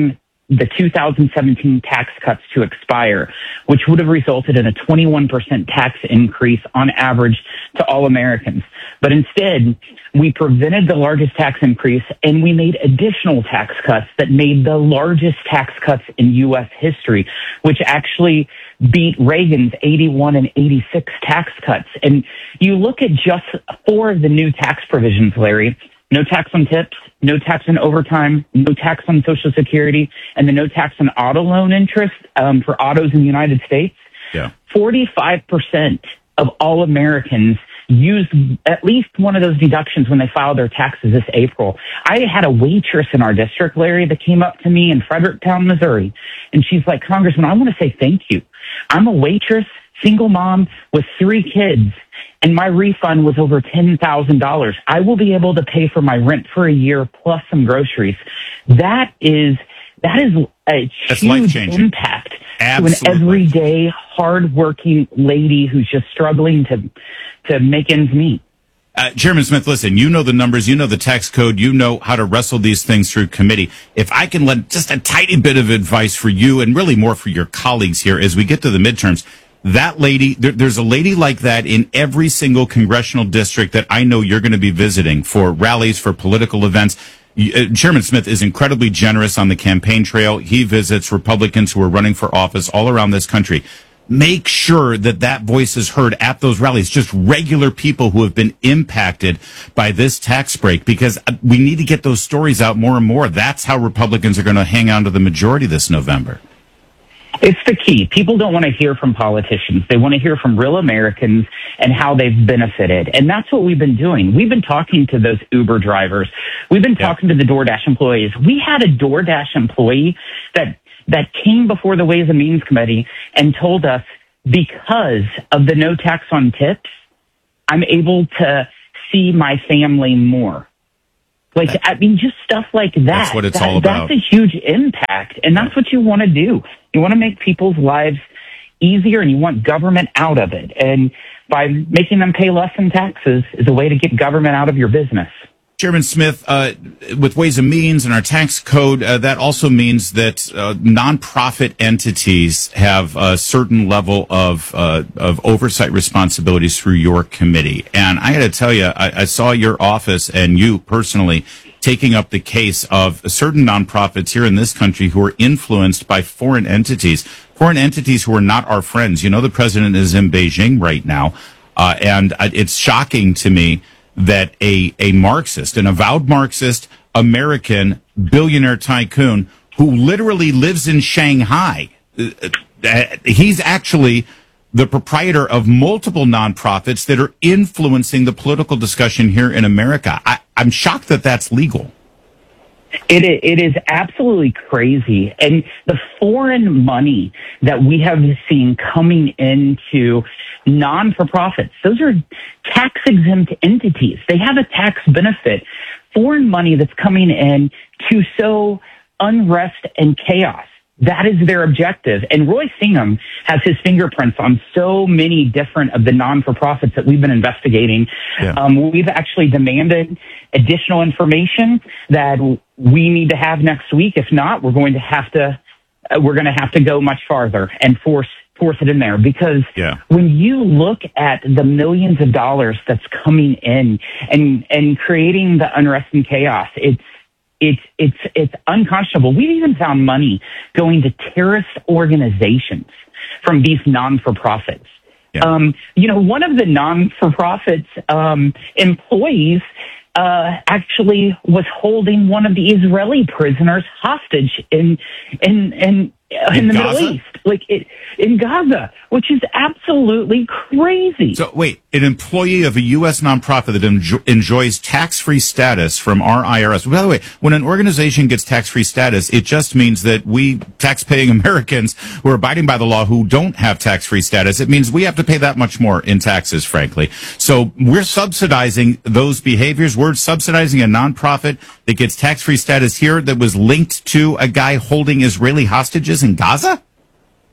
the two thousand seventeen tax cuts to expire, which would have resulted in a twenty-one percent tax increase on average to all Americans. But instead, we prevented the largest tax increase, and we made additional tax cuts that made the largest tax cuts in U S history, which actually beat Reagan's eighty-one and eighty-six tax cuts. And you look at just four of the new tax provisions, Larry: no tax on tips, no tax on overtime, no tax on Social Security, and the no tax on auto loan interest um, for autos in the United States. Yeah. forty-five percent of all Americans used at least one of those deductions when they filed their taxes this April. I had a waitress in our district, Larry, that came up to me in Fredericktown, Missouri, and she's like, "Congressman, I want to say thank you. I'm a waitress, single mom with three kids, and my refund was over ten thousand dollars. I will be able to pay for my rent for a year plus some groceries." That is that is a That's huge life-changing. impact Absolutely. to an everyday, hardworking lady who's just struggling to to make ends meet. Uh, Chairman Smith, listen, you know the numbers, you know the tax code, you know how to wrestle these things through committee. If I can lend just a tiny bit of advice for you, and really more for your colleagues here as we get to the midterms, that lady, there, there's a lady like that in every single congressional district that I know you're going to be visiting for rallies, for political events. Uh, Chairman Smith is incredibly generous on the campaign trail. He visits Republicans who are running for office all around this country. Make sure that that voice is heard at those rallies, just regular people who have been impacted by this tax break, because we need to get those stories out more and more. That's how Republicans are going to hang on to the majority this November. It's the key. People don't want to hear from politicians. They want to hear from real Americans and how they've benefited. And that's what we've been doing. We've been talking to those Uber drivers. We've been talking to the DoorDash employees. We had a DoorDash employee that that came before the Ways and Means Committee and told us, because of the no tax on tips, I'm able to see my family more. Like, I mean, just stuff like that. That's what it's that, all about. That's a huge impact. And that's what you want to do. You want to make people's lives easier, and you want government out of it. And by making them pay less in taxes is a way to get government out of your business. Chairman Smith, uh, with Ways and Means and our tax code, uh, that also means that uh, nonprofit entities have a certain level of uh, of oversight responsibilities through your committee. And I got to tell you, I, I saw your office and you personally taking up the case of certain nonprofits here in this country who are influenced by foreign entities, foreign entities who are not our friends. You know, the president is in Beijing right now, uh, and it's shocking to me that a, a Marxist, an avowed Marxist American billionaire tycoon who literally lives in Shanghai, uh, he's actually the proprietor of multiple nonprofits that are influencing the political discussion here in America. I, I'm shocked that that's legal. It, it is absolutely crazy. And the foreign money that we have seen coming into non-for-profits, those are tax-exempt entities. They have a tax benefit. Foreign money that's coming in to sow unrest and chaos. That is their objective. And Roy Singham has his fingerprints on so many different of the non-for-profits that we've been investigating. Yeah. Um, we've actually demanded additional information that we need to have next week. If not, we're going to have to, uh, we're going to have to go much farther and force, force it in there. Because yeah. when you look at the millions of dollars that's coming in and, and creating the unrest and chaos, it's, It's it's it's unconscionable. We've even found money going to terrorist organizations from these non-for-profits. Yeah. Um, you know, one of the non-for-profits um, employees uh, actually was holding one of the Israeli prisoners hostage in in in, in, in the Gaza? Middle East, like it, in Gaza, which is absolutely crazy. So wait, an employee of a U S nonprofit that enjo- enjoys tax-free status from our I R S. By the way, when an organization gets tax-free status, it just means that we tax-paying Americans who are abiding by the law who don't have tax-free status, it means we have to pay that much more in taxes, frankly. So we're subsidizing those behaviors. We're subsidizing a nonprofit that gets tax-free status here that was linked to a guy holding Israeli hostages in Gaza?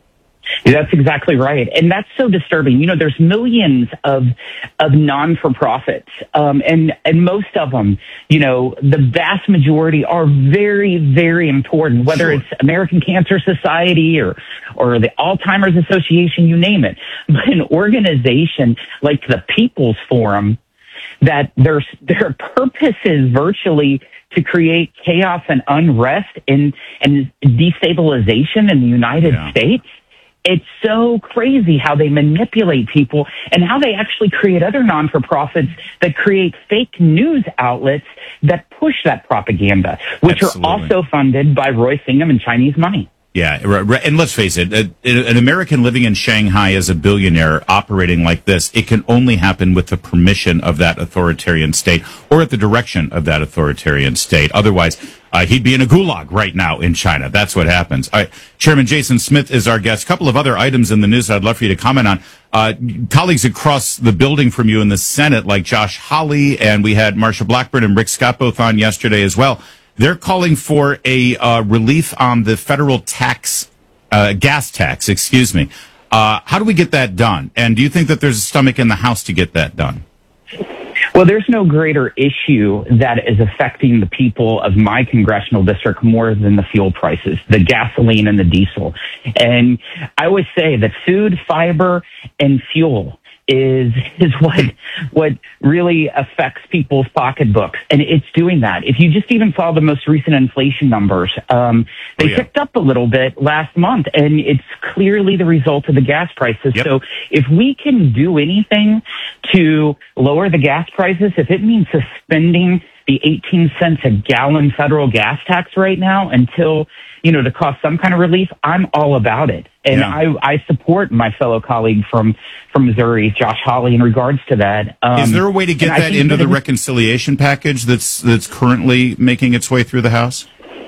That's exactly right. And that's so disturbing. You know, there's millions of of non-for-profits, um, and, and most of them, you know, the vast majority are very, very important, whether sure. it's American Cancer Society or, or the Alzheimer's Association, you name it. But an organization like the People's Forum, that their, their purpose is virtually to create chaos and unrest and, and destabilization in the United yeah. States. It's so crazy how they manipulate people and how they actually create other non-for-profits that create fake news outlets that push that propaganda, which Absolutely. Are also funded by Roy Singham and Chinese money. Yeah, and let's face it, an American living in Shanghai as a billionaire operating like this, it can only happen with the permission of that authoritarian state or at the direction of that authoritarian state. Otherwise, uh, he'd be in a gulag right now in China. That's what happens. All right, Chairman Jason Smith is our guest. A couple of other items in the news I'd love for you to comment on. Uh, colleagues across the building from you in the Senate, like Josh Hawley, and we had Marsha Blackburn and Rick Scott both on yesterday as well. They're calling for a uh, relief on the federal tax, uh, gas tax, excuse me. Uh, how do we get that done? And do you think that there's a stomach in the House to get that done? Well, there's no greater issue that is affecting the people of my congressional district more than the fuel prices, the gasoline and the diesel. And I always say that food, fiber, and fuel is is what what really affects people's pocketbooks, and it's doing that. If you just even saw the most recent inflation numbers, um, they oh, yeah. ticked up a little bit last month, and it's clearly the result of the gas prices. Yep. So if we can do anything to lower the gas prices, if it means suspending the eighteen cents a gallon federal gas tax right now until, you know, to cause some kind of relief, I'm all about it. And yeah. I, I support my fellow colleague from, from Missouri, Josh Hawley, in regards to that. Um, Is there a way to get that into that the reconciliation package that's that's currently making its way through the House?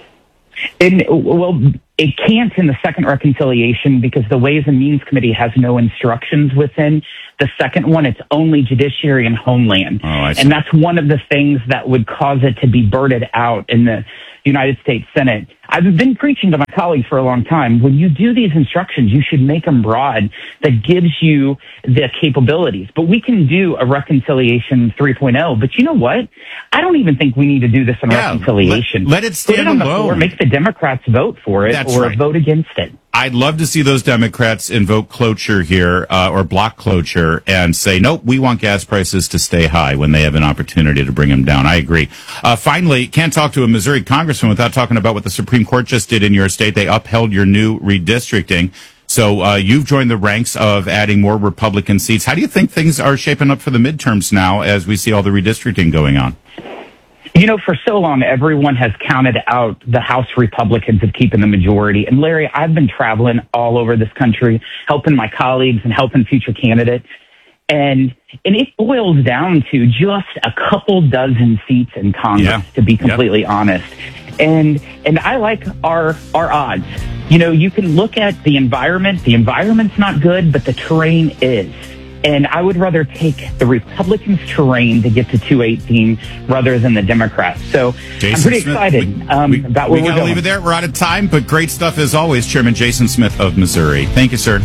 And, well, it can't in the second reconciliation because the Ways and Means Committee has no instructions within. The second one, it's only Judiciary and Homeland. Oh, I see. And that's one of the things that would cause it to be birded out in the United States Senate. I've been preaching to my colleagues for a long time. When you do these instructions, you should make them broad that gives you the capabilities. But we can do a reconciliation three point oh. But you know what? I don't even think we need to do this in yeah, reconciliation. Let, let it stand Put it on alone. The floor, make the Democrats vote for it That's or right. vote against it. I'd love to see those Democrats invoke cloture here uh, or block cloture and say, nope, we want gas prices to stay high when they have an opportunity to bring them down. I agree. Uh, finally, can't talk to a Missouri congressman without talking about what the Supreme Court just did in your state. They upheld your new redistricting. So uh, you've joined the ranks of adding more Republican seats. How do you think things are shaping up for the midterms now as we see all the redistricting going on? You know, for so long, everyone has counted out the House Republicans of keeping the majority. And Larry, I've been traveling all over this country, helping my colleagues and helping future candidates. And and it boils down to just a couple dozen seats in Congress, yeah. to be completely yep. honest. And and I like our our odds. You know, you can look at the environment. The environment's not good, but the terrain is. And I would rather take the Republicans' terrain to get to two eighteen rather than the Democrats. So Jason I'm pretty Smith, excited we, um, we, about where we we're gotta going. Leave it there. We're out of time, but great stuff as always. Chairman Jason Smith of Missouri. Thank you, sir.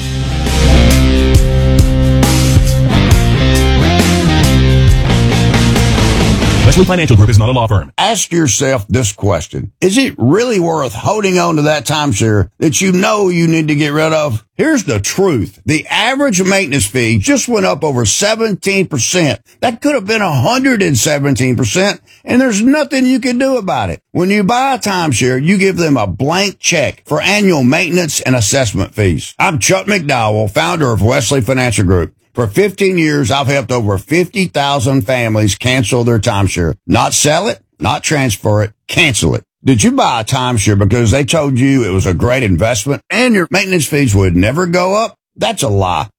Wesley Financial Group is not a law firm. Ask yourself this question. Is it really worth holding on to that timeshare that you know you need to get rid of? Here's the truth. The average maintenance fee just went up over seventeen percent. That could have been one hundred seventeen percent, and there's nothing you can do about it. When you buy a timeshare, you give them a blank check for annual maintenance and assessment fees. I'm Chuck McDowell, founder of Wesley Financial Group. For fifteen years, I've helped over fifty thousand families cancel their timeshare. Not sell it, not transfer it, cancel it. Did you buy a timeshare because they told you it was a great investment and your maintenance fees would never go up? That's a lie.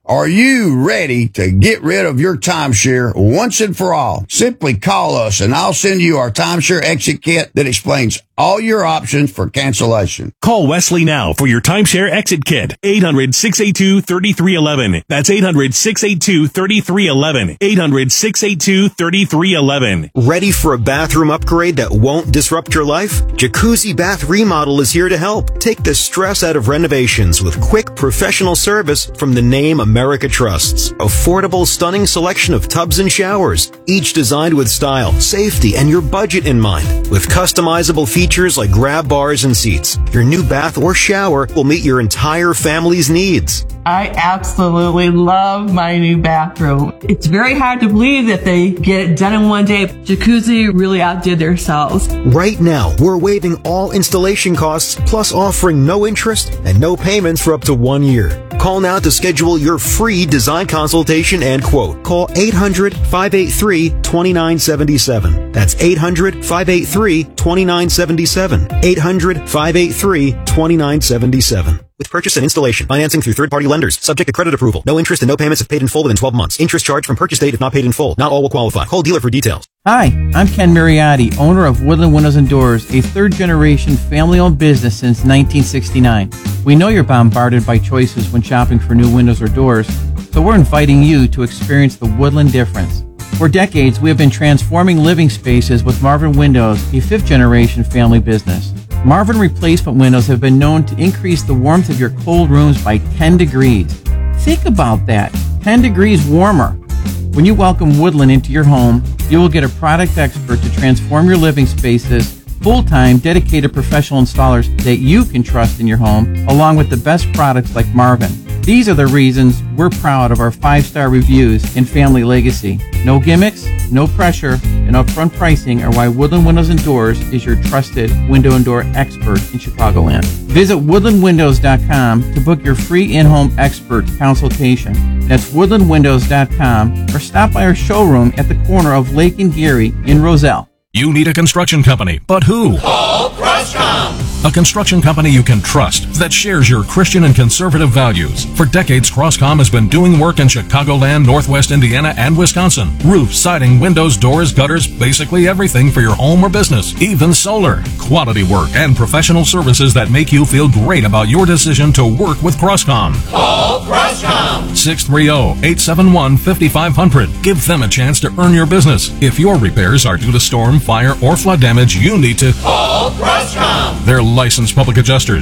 Are you ready to get rid of your timeshare once and for all? Simply call us and I'll send you our timeshare exit kit that explains all your options for cancellation. Call Wesley now for your timeshare exit kit. eight hundred, six eight two, three three one one. That's eight hundred, six eight two, three three one one. eight hundred, six eight two, three three one one. Ready for a bathroom upgrade that won't disrupt your life? Jacuzzi Bath Remodel is here to help. Take the stress out of renovations with quick professional service from the name America trusts. Affordable, stunning selection of tubs and showers, each designed with style, safety, and your budget in mind. With customizable features like grab bars and seats, your new bath or shower will meet your entire family's needs. I absolutely love my new bathroom. It's very hard to believe that they get it done in one day. Jacuzzi really outdid themselves. Right now, we're waiving all installation costs, plus offering no interest and no payments for up to one year. Call now to schedule your free design consultation and quote. Call eight hundred, five eight three, two nine seven seven. That's eight hundred, five eight three, two nine seven seven. eight hundred, five eight three, two nine seven seven. With purchase and installation, financing through third-party lenders, subject to credit approval. No interest and no payments if paid in full within twelve months. Interest charged from purchase date if not paid in full. Not all will qualify. Call dealer for details. Hi, I'm Ken Mariotti, owner of Woodland Windows and Doors, a third-generation family-owned business since nineteen sixty-nine. We know you're bombarded by choices when shopping for new windows or doors, so we're inviting you to experience the Woodland difference. For decades, we have been transforming living spaces with Marvin Windows, a fifth-generation family business. Marvin replacement windows have been known to increase the warmth of your cold rooms by ten degrees. Think about that, ten degrees warmer. When you welcome Woodland into your home, you will get a product expert to transform your living spaces, full-time, dedicated professional installers that you can trust in your home, along with the best products like Marvin. These are the reasons we're proud of our five-star reviews and family legacy. No gimmicks, no pressure, and upfront pricing are why Woodland Windows and Doors is your trusted window and door expert in Chicagoland. Visit woodland windows dot com to book your free in-home expert consultation. That's woodland windows dot com, or stop by our showroom at the corner of Lake and Geary in Roselle. You need a construction company, but who? Call Crestcom. A construction company you can trust that shares your Christian and conservative values. For decades, Croscom has been doing work in Chicagoland, Northwest Indiana, and Wisconsin. Roofs, siding, windows, doors, gutters, basically everything for your home or business, even solar. Quality work and professional services that make you feel great about your decision to work with Croscom. Call Crestcom. six three zero, eight seven one, five five zero zero. Give them a chance to earn your business. If your repairs are due to storm, fire, or flood damage, you need to call Crestcom. They're licensed public adjusters